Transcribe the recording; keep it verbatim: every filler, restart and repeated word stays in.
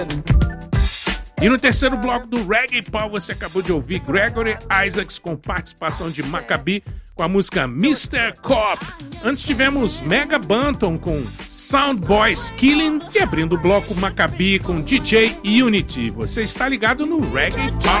E no terceiro bloco do Reggae Paul, você acabou de ouvir Gregory Isaacs com participação de Maccabi com a música mister Cop. Antes tivemos Mega Banton com Sound Boys Killing e abrindo o bloco Maccabi com D J Unity. Você está ligado no Reggae Paul.